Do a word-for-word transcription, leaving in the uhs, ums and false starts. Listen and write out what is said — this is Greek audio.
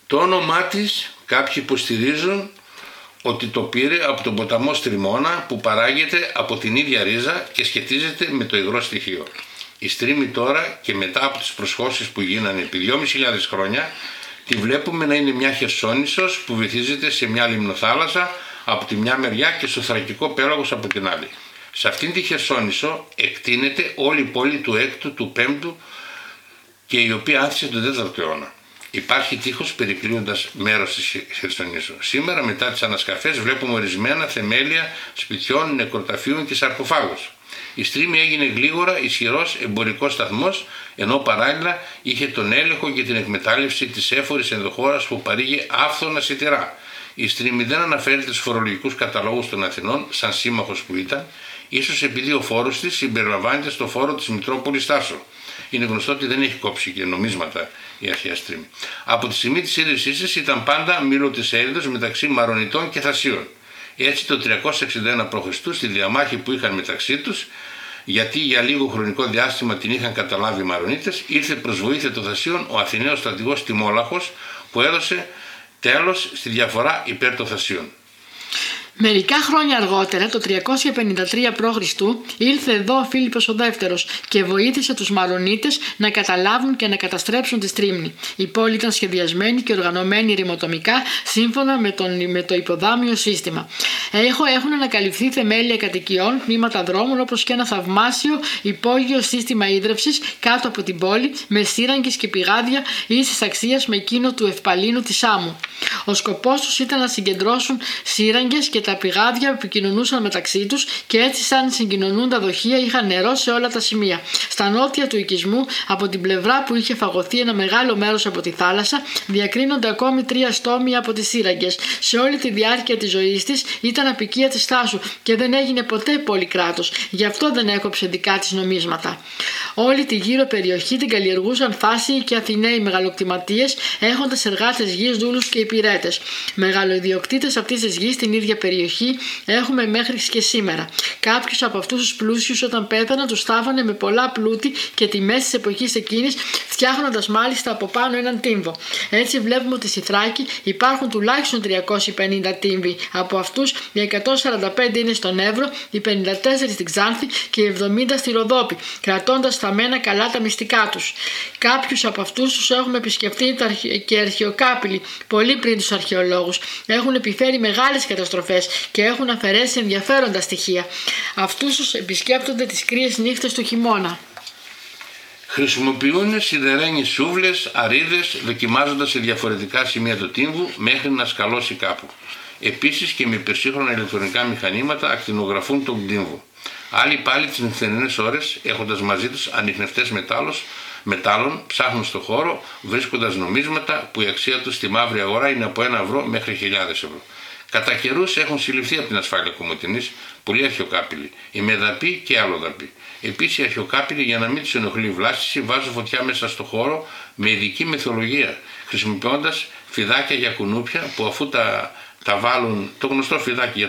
Το όνομά της κάποιοι υποστηρίζουν ότι το πήρε από τον ποταμό Στριμώνα που παράγεται από την ίδια ρίζα και σχετίζεται με το υγρό στοιχείο. Η Στρίμη τώρα και μετά από τις προσχώσεις που γίνανε επί δυόμισι χιλιάδες χρόνια τη βλέπουμε να είναι μια χερσόνησος που βυθίζεται σε μια λιμνοθάλασσα από τη μια μεριά και στο Θρακικό πέλαγος από την άλλη. Σε αυτήν τη χερσόνησο εκτείνεται όλη η πόλη του έκτου, του πέμπτου και η οποία άνθησε τον τέταρτο αιώνα. Υπάρχει τείχος περικλείοντας μέρος της Χερσονήσου. Σήμερα μετά τις ανασκαφές βλέπουμε ορισμένα θεμέλια σπιτιών, νεκροταφείων και σαρκοφάγους. Η Στρίμη έγινε γλίγορα ισχυρός εμπορικός σταθμός, ενώ παράλληλα είχε τον έλεγχο και την εκμετάλλευση της έφορης ενδοχώρας που παρήγε άφθονα σιτηρά. Η Στρίμη δεν αναφέρεται στους φορολογικούς καταλόγους των Αθηνών, σαν σύμμαχος που ήταν, ίσως επειδή ο φόρος της συμπεριλαμβάνεται στο φόρο της Μητρόπολης Τάσο. Είναι γνωστό ότι δεν έχει κόψει και νομίσματα η αρχαία Στρίμη. Από τη στιγμή της ίδρυσής της ήταν πάντα μήλο της έρηδος μεταξύ Μαρονιτών και Θασίων. Έτσι το τριακόσια εξήντα ένα π.Χ. στη διαμάχη που είχαν μεταξύ τους, γιατί για λίγο χρονικό διάστημα την είχαν καταλάβει οι Μαρονίτες, ήρθε προς βοήθεια των Θασίων ο Αθηναίος στρατηγός Τιμόλαχος που έδωσε τέλος στη διαφορά υπέρ των Θασίων. Μερικά χρόνια αργότερα, το τριακόσια πενήντα τρία π.Χ. ήλθε εδώ ο Φίλιππος ο Δεύτερος και βοήθησε τους Μαρονίτες να καταλάβουν και να καταστρέψουν τη Στρίμνη. Η πόλη ήταν σχεδιασμένη και οργανωμένη ρημοτομικά σύμφωνα με, τον, με το υποδάμιο σύστημα. Έχω, έχουν ανακαλυφθεί θεμέλια κατοικιών, τμήματα δρόμων όπως και ένα θαυμάσιο υπόγειο σύστημα ίδρευσης κάτω από την πόλη με σύραγγες και πηγάδια ίσης αξίας με εκείνο του Ευπαλίνου της Άμμου. Ο σκοπός τους ήταν να συγκεντρώσουν σύραγγες και τα πηγάδια επικοινωνούσαν μεταξύ τους και έτσι σαν συγκοινωνούν τα δοχεία είχαν νερό σε όλα τα σημεία. Στα νότια του οικισμού, από την πλευρά που είχε φαγωθεί ένα μεγάλο μέρος από τη θάλασσα, διακρίνονται ακόμη τρία στόμια από τις σύραγγες. Σε όλη τη διάρκεια της ζωής της ήταν απικία της Τάσου και δεν έγινε ποτέ πόλη κράτος, γι' αυτό δεν έκοψε δικά της νομίσματα. Όλη τη γύρω περιοχή την καλλιεργούσαν Θάσιοι και Αθηναίοι μεγαλοκτηματίες, έχοντας εργάτες γης, δούλους και υπηρέτες. Μεγαλοειδιοκτήτες αυτής της γης στην ίδια περιοχή έχουμε μέχρι και σήμερα. Κάποιους από αυτούς τους πλούσιους όταν πέθαναν τους θάβανε με πολλά πλούτη και τιμές της εποχής εκείνης, φτιάχνοντας μάλιστα από πάνω έναν τύμβο. Έτσι βλέπουμε ότι στη Θράκη υπάρχουν τουλάχιστον τριακόσιοι πενήντα τύμβοι. Από αυτούς οι εκατόν σαράντα πέντε είναι στον Εύρο, οι πενήντα τέσσερα στην Ξάνθη και οι εβδομήντα στη Ροδόπη, κρατώντας θαμμένα καλά τα μυστικά τους. Κάποιους από αυτούς τους έχουμε επισκεφτεί και αρχαιοκάπηλοι, πολύ πριν τους αρχαιολόγους. Έχουν επιφέρει μεγάλες καταστροφές και έχουν αφαιρέσει ενδιαφέροντα στοιχεία. Αυτούς τους επισκέπτονται τις κρύες νύχτες του χειμώνα. Χρησιμοποιούν σιδερένιες σούβλες, αρίδες, δοκιμάζοντας σε διαφορετικά σημεία του τύμβου μέχρι να σκαλώσει κάπου. Επίσης και με υπερσύγχρονα ηλεκτρονικά μηχανήματα ακτινογραφούν τον τύμβο. Άλλοι πάλι τις νυχτερινές ώρες, έχοντας μαζί τους ανιχνευτές μετάλλων, ψάχνουν στο χώρο βρίσκοντας νομίσματα που η αξία τους στη μαύρη αγορά είναι από ένα ευρώ μέχρι χιλιάδες ευρώ. Κατά καιρούς έχουν συλληφθεί από την ασφάλεια Κομοτηνής πολλοί αρχαιοκάπηλοι, οι μεδαποί και αλλοδαποί. Επίσης οι αρχαιοκάπηλοι, για να μην τους ενοχλεί η βλάστηση, βάζουν φωτιά μέσα στο χώρο με ειδική μεθοδολογία, χρησιμοποιώντας φιδάκια για κουνούπια που αφού τα, τα βάλουν, το γνωστό φιδάκι